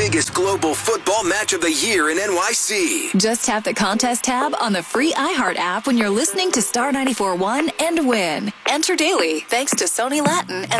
biggest global football match of the year in NYC. Just tap the contest tab on the free iHeart app when you're listening to Star 94.1 and win. Enter daily thanks to Sony Latin and